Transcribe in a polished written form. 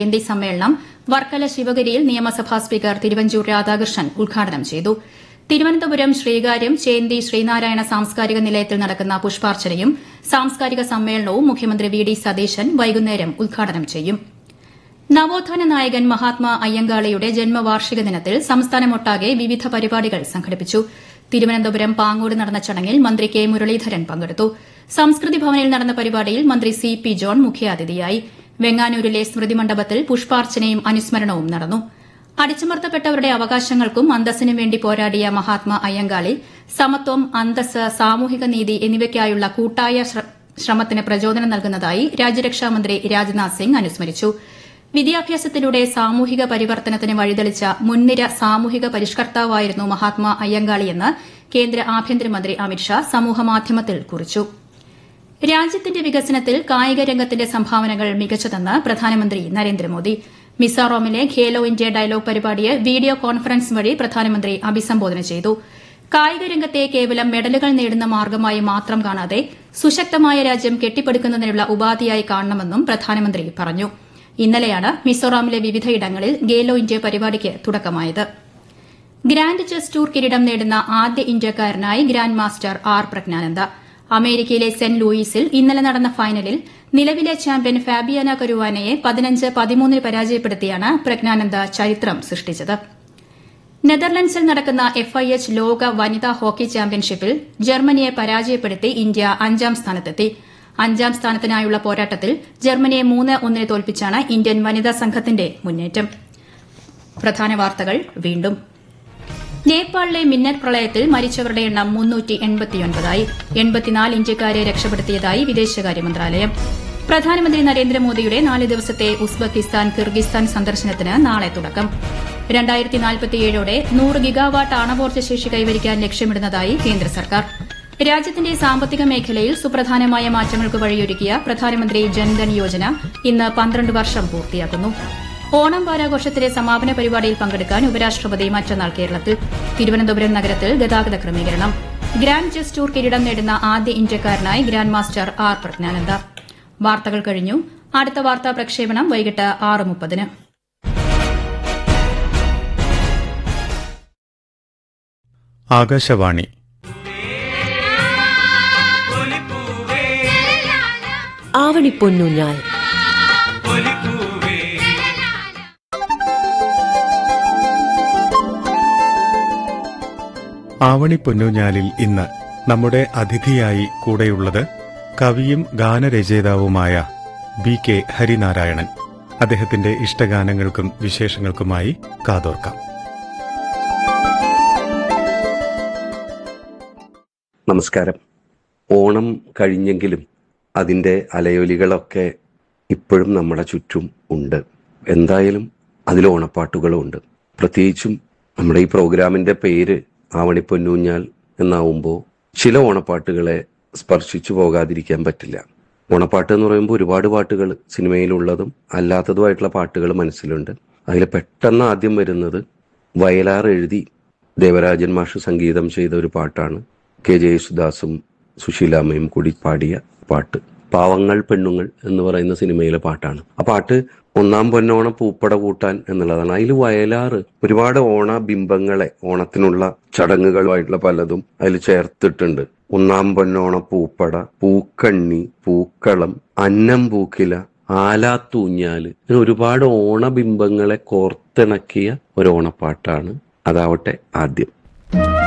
ജയന്തി സമ്മേളനം വർക്കല ശിവഗിരിയിൽ നിയമസഭാ സ്പീക്കർ തിരുവഞ്ചൂർ രാധാകൃഷ്ണൻ ഉദ്ഘാടനം ചെയ്തു. തിരുവനന്തപുരം ശ്രീകാര്യം ചേന്തി ശ്രീനാരായണ സാംസ്കാരിക നിലയത്തിൽ നടക്കുന്ന പുഷ്പാർച്ചനയും സാംസ്കാരിക സമ്മേളനവും മുഖ്യമന്ത്രി വി ഡി സതീശൻ വൈകുന്നേരം ഉദ്ഘാടനം ചെയ്യും. നവോത്ഥാന നായകൻ മഹാത്മാ അയ്യങ്കാളിയുടെ ജന്മവാർഷിക ദിനത്തിൽ സംസ്ഥാനമൊട്ടാകെ വിവിധ പരിപാടികൾ സംഘടിപ്പിച്ചു. തിരുവനന്തപുരം പാങ്ങോട് നടന്ന ചടങ്ങിൽ മന്ത്രി കെ മുരളീധരൻ പങ്കെടുത്തു. സംസ്കൃതി ഭവനിൽ നടന്ന പരിപാടിയിൽ മന്ത്രി സി പി ജോൺ മുഖ്യാതിഥിയായി. വെങ്ങാനൂരിലെ സ്മൃതി മണ്ഡപത്തിൽ പുഷ്പാർച്ചനയും അനുസ്മരണവും നടന്നു. അടിച്ചമർത്തപ്പെട്ടവരുടെ അവകാശങ്ങൾക്കും അന്തസ്സിനും വേണ്ടി പോരാടിയ മഹാത്മാ അയ്യങ്കാളി സമത്വം, അന്തസ്സ്, സാമൂഹിക നീതി എന്നിവയ്ക്കായുള്ള കൂട്ടായ ശ്രമത്തിന് പ്രചോദനം നൽകുന്നതായി രാജ്യരക്ഷാമന്ത്രി രാജ്നാഥ് സിംഗ് അനുസ്മരിച്ചു. വിദ്യാഭ്യാസത്തിലൂടെ സാമൂഹിക പരിവർത്തനത്തിന് വഴിതെളിച്ച മുൻനിര സാമൂഹിക പരിഷ്കർത്താവായിരുന്നു മഹാത്മാ അയ്യങ്കാളിയെന്ന് കേന്ദ്ര ആഭ്യന്തരമന്ത്രി അമിത്ഷാ സമൂഹമാധ്യമത്തിൽ കുറിച്ചു. രാജ്യത്തിന്റെ വികസനത്തിൽ കായിക രംഗത്തിന്റെ സംഭാവനകൾ മികച്ചതെന്ന് പ്രധാനമന്ത്രി നരേന്ദ്രമോദി. മിസോറാമിലെ ഖേലോ ഇന്ത്യ ഡയലോഗ് പരിപാടിയെ വീഡിയോ കോൺഫറൻസ് വഴി പ്രധാനമന്ത്രി അഭിസംബോധന ചെയ്തു. കായിക രംഗത്തെ കേവലം മെഡലുകൾ നേടുന്ന മാർഗമായി മാത്രം കാണാതെ സുശക്തമായ രാജ്യം കെട്ടിപ്പടുക്കുന്നതിനുള്ള ഉപാധിയായി കാണണമെന്നും പ്രധാനമന്ത്രി പറഞ്ഞു. ഇന്നലെയാണ് മിസോറാമിലെ വിവിധയിടങ്ങളിൽ ഖേലോ ഇന്ത്യ പരിപാടിക്ക് തുടക്കമായത്. ഗ്രാൻഡ് ചെസ് ടൂർ കിരീടം നേടുന്ന ആദ്യ ഇന്ത്യക്കാരനായി ഗ്രാൻഡ് മാസ്റ്റർ ആർ പ്രജ്ഞാനന്ദ. അമേരിക്കയിലെ സെന്റ് ലൂയിസിൽ ഇന്നലെ നടന്ന ഫൈനലിൽ നിലവിലെ ചാമ്പ്യൻ ഫാബിയാന കരുവാനയെ 15-13 പരാജയപ്പെടുത്തിയാണ് പ്രജ്ഞാനന്ദ ചരിത്രം സൃഷ്ടിച്ചത്. നെതർലൻഡ്സിൽ നടക്കുന്ന FIH ലോക വനിതാ ഹോക്കി ചാമ്പ്യൻഷിപ്പിൽ ജർമ്മനിയെ പരാജയപ്പെടുത്തി ഇന്ത്യ 5ാം സ്ഥാനത്തെത്തി. 5ാം സ്ഥാനത്തിനായുള്ള പോരാട്ടത്തിൽ ജർമ്മനിയെ 3-1 തോൽപ്പിച്ചാണ് ഇന്ത്യൻ വനിതാ സംഘത്തിന്റെ മുന്നേറ്റം. പ്രധാന വാർത്തകൾ വീണ്ടും. നേപ്പാളിലെ മിന്നൽ പ്രളയത്തിൽ മരിച്ചവരുടെ എണ്ണം 389ആയി. 84 ഇന്ത്യക്കാരെ രക്ഷപ്പെടുത്തിയതായി വിദേശകാര്യ മന്ത്രാലയം. പ്രധാനമന്ത്രി നരേന്ദ്രമോദിയുടെ 4 ദിവസത്തെ ഉസ്ബെക്കിസ്ഥാൻ, കിർഗിസ്ഥാൻ സന്ദർശനത്തിന് നാളെ തുടക്കം. 2047ഓടെ 100 ഗിഗാവാട്ട് ആണവോർജ്ജ ശേഷി കൈവരിക്കാൻ ലക്ഷ്യമിടുന്നതായി കേന്ദ്ര സർക്കാർ. രാജ്യത്തിന്റെ സാമ്പത്തിക മേഖലയിൽ സുപ്രധാനമായ മാറ്റങ്ങൾക്ക് വഴിയൊരുക്കിയ പ്രധാനമന്ത്രി ജൻധൻ യോജന ഇന്ന് 12 വർഷം പൂർത്തിയാക്കുന്നു. ഓണം വാരാഘോഷത്തിലെ സമാപന പരിപാടിയിൽ പങ്കെടുക്കാൻ ഉപരാഷ്ട്രപതി മറ്റന്നാൾ കേരളത്തിൽ. തിരുവനന്തപുരം നഗരത്തിൽ ഗതാഗത ക്രമീകരണം. ഗ്രാൻഡ് ചെസ് ടൂർ കിരീടം നേടുന്ന ആദ്യ ഇന്ത്യക്കാരനായി ഗ്രാൻഡ് മാസ്റ്റർ ആർ പ്രജ്ഞാനന്ദ. വാർത്തകൾ കഴിഞ്ഞു. അടുത്ത വാർത്താ പ്രക്ഷേപണം വൈകിട്ട് 6:30. ആകാശവാണി. ആവണിപ്പൊന്നൂഞ്ഞാൽ. ആവണിപ്പൊന്നൂഞ്ഞാലിൽ ഇന്ന് നമ്മുടെ അതിഥിയായി കൂടെയുള്ളത് കവിയും ഗാനരചയിതാവുമായ BK ഹരിനാരായണൻ. അദ്ദേഹത്തിന്റെ ഇഷ്ടഗാനങ്ങൾക്കും വിശേഷങ്ങൾക്കുമായി കാതോർക്കാം. നമസ്കാരം. ഓണം കഴിഞ്ഞെങ്കിലും അതിൻ്റെ അലയൊലികളൊക്കെ ഇപ്പോഴും നമ്മുടെ ചുറ്റും ഉണ്ട്. എന്തായാലും അതിൽ ഓണപ്പാട്ടുകളും ഉണ്ട്. പ്രത്യേകിച്ചും നമ്മുടെ ഈ പ്രോഗ്രാമിൻ്റെ പേര് ആവണിപ്പൊന്നൂഞ്ഞാൽ എന്നാവുമ്പോൾ ചില ഓണപ്പാട്ടുകളെ സ്പർശിച്ചു പോകാതിരിക്കാൻ പറ്റില്ല. ഓണപ്പാട്ട് എന്ന് പറയുമ്പോൾ ഒരുപാട് പാട്ടുകൾ സിനിമയിലുള്ളതും അല്ലാത്തതുമായിട്ടുള്ള പാട്ടുകൾ മനസ്സിലുണ്ട്. അതിൽ പെട്ടെന്ന് ആദ്യം വരുന്നത് വയലാർ എഴുതി ദേവരാജൻ മാഷ് സംഗീതം ചെയ്ത ഒരു പാട്ടാണ്. കെ ജയസുദാസും സുശീലാമ്മയും കൂടി പാടിയ പാട്ട് പാവങ്ങൾ പെണ്ണുങ്ങൾ എന്ന് പറയുന്ന സിനിമയിലെ പാട്ടാണ്. ആ പാട്ട് ഒന്നാം പൊന്നോണ പൂപ്പട കൂട്ടാൻ എന്നുള്ളതാണ്. അതിൽ വയലാറ് ഒരുപാട് ഓണ ബിംബങ്ങളെ, ഓണത്തിനുള്ള ചടങ്ങുകളുമായിട്ടുള്ള പലതും അതിൽ ചേർത്തിട്ടുണ്ട്. ഒന്നാം പൊന്നോണ പൂപ്പട, പൂക്കണ്ണി, പൂക്കളം, അന്നം പൂക്കില, ആലാത്തൂഞ്ഞാല്, ഇങ്ങനെ ഒരുപാട് ഓണബിംബങ്ങളെ കോർത്തിണക്കിയ ഒരു ഓണപ്പാട്ടാണ്. അതാവട്ടെ ആദ്യം.